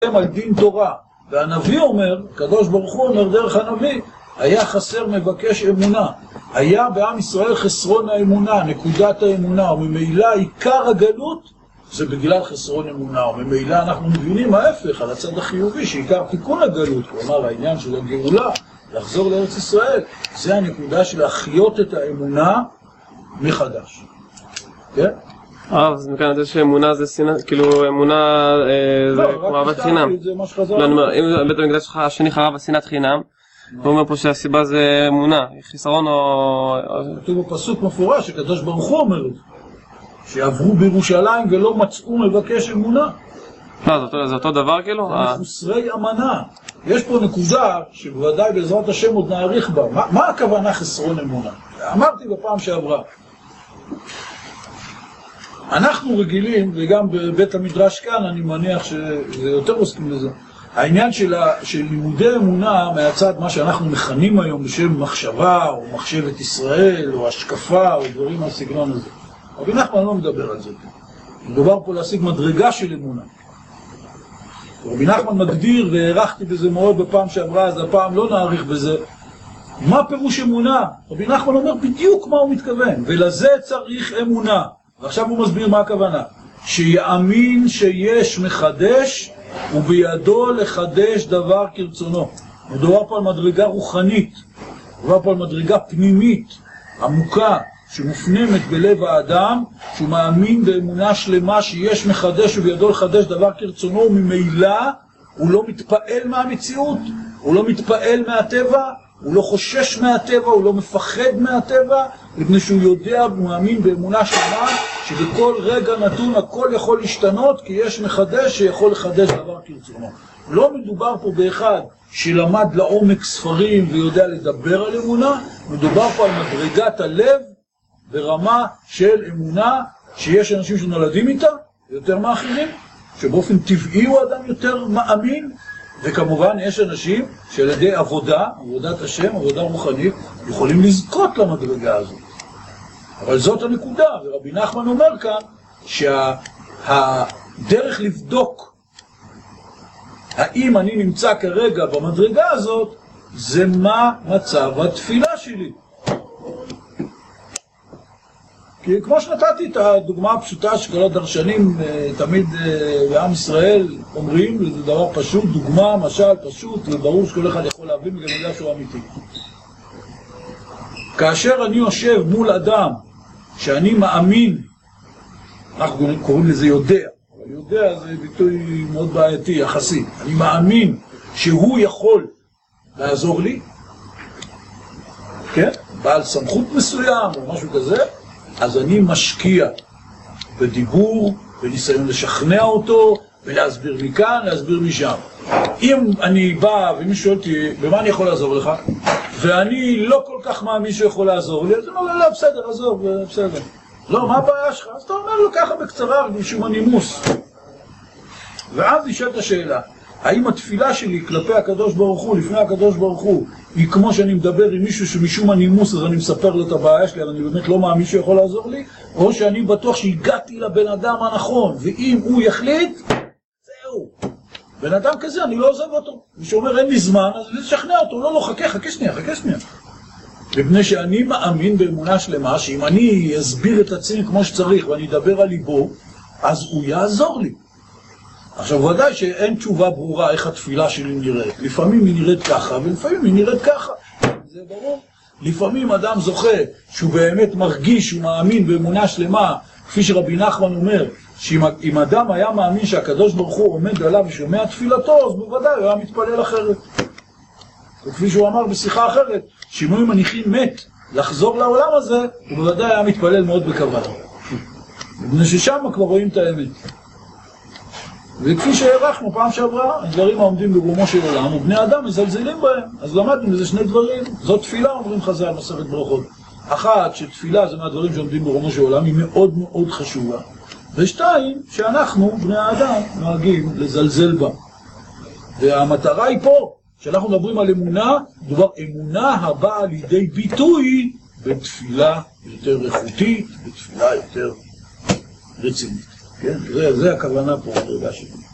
על דין תורה. והנביא אומר, הקדוש ברוך הוא אומר דרך הנביא, היה חסר מבקש אמונה. היה בעם ישראל חסרון האמונה, נקודת האמונה, וממילא עיקר הגלות זה בגלל חסרון אמונה, וממילא אנחנו מבינים ההפך על הצד החיובי, שעיקר תיקון הגלות, כלומר העניין של הגאולה, לחזור לארץ ישראל, זה הנקודה של להחיות את האמונה מחדש. כן? אז מכאן זה שאמונה זה שנאה, כאילו אמונה זה כמו אהבת חינם. לא, אני אומר, אם בית המקדש שלך השני חרב השנאת חינם, הוא אומר פה שהסיבה זה אמונה, חיסרון או... כתוב בפסוק מפורש שקדוש ברוך הוא אומר שעברו בירושלים ולא מצאו מבקש אמונה. לא, זה אותו דבר כאילו? זה מחוסרי אמנה. יש פה נקודה שבוודאי בעזרת השם עוד נעריך בה. מה הכוונה חסרון אמונה? אמרתי בפעם שעברה. אנחנו רגילים, וגם בבית המדרש כאן אני מניח שזה יותר עוסקים לזה, העניין של לימודי אמונה מהצד מה שאנחנו מכנים היום בשם מחשבה או מחשבת ישראל או השקפה או דברים מהסגנון הזה. רבי נחמן לא מדבר על זה. מדובר פה להשיג מדרגה של אמונה. רבי נחמן מגדיר, והערכתי בזה מאוד בפעם שעברה, אז הפעם לא נעריך בזה. מה פירוש אמונה? רבי נחמן אומר בדיוק מה הוא מתכוון, ולזה צריך אמונה. ועכשיו הוא מסביר מה הכוונה. שיאמין שיש מחדש, ובידו לחדש דבר כרצונו. מדובר פה על מדרגה רוחנית, מדובר פה על מדרגה פנימית, עמוקה, שמופנמת בלב האדם, שהוא מאמין באמונה שלמה שיש מחדש ובידו לחדש דבר כרצונו, וממילא הוא לא מתפעל מהמציאות, הוא לא מתפעל מהטבע, הוא לא חושש מהטבע, הוא לא מפחד מהטבע, מפני שהוא יודע ומאמין באמונה שלמה שבכל רגע נתון הכל יכול להשתנות, כי יש מחדש שיכול לחדש דבר כרצונו. לא מדובר פה באחד שלמד לעומק ספרים ויודע לדבר על אמונה, מדובר פה על מדרגת הלב ברמה של אמונה שיש אנשים שנולדים איתה, יותר מאחרים, שבאופן טבעי הוא אדם יותר מאמין, וכמובן יש אנשים שעל ידי עבודה, עבודת השם, עבודה רוחנית, יכולים לזכות למדרגה הזאת. אבל זאת הנקודה, ורבי נחמן אומר כאן שהדרך לבדוק האם אני נמצא כרגע במדרגה הזאת, זה מה מצב התפילה שלי. כי כמו שנתתי את הדוגמה הפשוטה שכל הדרשנים תמיד בעם ישראל אומרים, זה דבר פשוט, דוגמה, משל, פשוט, וברור שכל אחד יכול להבין וגם יודע שהוא אמיתי. כאשר אני יושב מול אדם שאני מאמין, אנחנו קוראים לזה יודע, אבל יודע זה ביטוי מאוד בעייתי, יחסי. אני מאמין שהוא יכול לעזור לי, כן? בעל סמכות מסוים או משהו כזה, אז אני משקיע בדיבור, בניסיון לשכנע אותו, ולהסביר מכאן, להסביר משם. אם אני בא ומי שואל אותי, במה אני יכול לעזור לך? ואני לא כל כך מאמין שהוא יכול לעזור לי, אז אני אומר, לא, בסדר, עזוב, בסדר. לא, מה הבעיה שלך? אז אתה אומר לו ככה בקצרה, משום הנימוס. ואז נשאלת השאלה, האם התפילה שלי כלפי הקדוש ברוך הוא, לפני הקדוש ברוך הוא, היא כמו שאני מדבר עם מישהו שמשום הנימוס אז אני מספר לו את הבעיה שלי, אבל אני באמת לא מאמין שהוא יכול לעזור לי, או שאני בטוח שהגעתי לבן אדם הנכון, ואם הוא יחליט, זהו. בן אדם כזה, אני לא עוזב אותו. מי שאומר אין לי זמן, אז לשכנע אותו, לא, חכה שנייה. מפני שאני מאמין באמונה שלמה, שאם אני אסביר את עצמי כמו שצריך, ואני אדבר על ליבו, אז הוא יעזור לי. עכשיו, ודאי שאין תשובה ברורה איך התפילה שלי נראית. לפעמים היא נראית ככה, ולפעמים היא נראית ככה. זה ברור. לפעמים אדם זוכה שהוא באמת מרגיש, שהוא מאמין באמונה שלמה, כפי שרבי נחמן אומר, שאם אדם היה מאמין שהקדוש ברוך הוא עומד עליו ושומע תפילתו, אז בוודאי הוא היה מתפלל אחרת. וכפי שהוא אמר בשיחה אחרת, שאם היו מניחים מת לחזור לעולם הזה, הוא בוודאי היה מתפלל מאוד בכוונה. מפני ששם כבר רואים את האמת. וכפי שהערכנו פעם שעברה, הדברים העומדים ברומו של עולם, ובני אדם מזלזלים בהם. אז למדנו מזה שני דברים. זאת תפילה, אומרים חז"ל מסכת ברכות. אחת, שתפילה זה מהדברים שעומדים ברומו של עולם, היא מאוד מאוד חשובה. ושתיים, שאנחנו, בני האדם, נוהגים לזלזל בה. והמטרה היא פה, שאנחנו מדברים על אמונה, מדובר אמונה הבאה לידי ביטוי בתפילה יותר איכותית, בתפילה יותר רצינית. כן? זה הכוונה פה, ברגע שלי.